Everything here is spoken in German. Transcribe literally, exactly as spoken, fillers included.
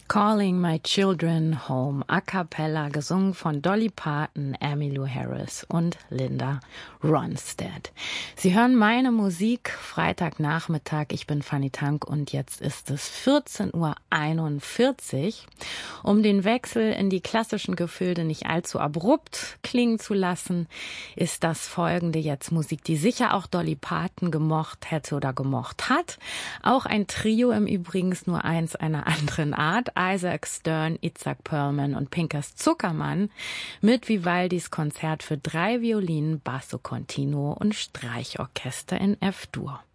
Calling My Children Home, a cappella, gesungen von Dolly Parton, Emmylou Harris und Linda Ronstadt. Sie hören meine Musik, Freitagnachmittag, ich bin Fanny Tank und jetzt ist es vierzehn Uhr einundvierzig. Um den Wechsel in die klassischen Gefilde nicht allzu abrupt klingen zu lassen, ist das folgende jetzt Musik, die sicher auch Dolly Parton gemocht hätte oder gemocht hat. Auch ein Trio im Übrigen, nur eins einer anderen Art. Isaac Stern, Itzhak Perlman und Pinkas Zuckermann mit Vivaldis Konzert für drei Violinen, Basso Continuo und Streichorchester in F-Dur.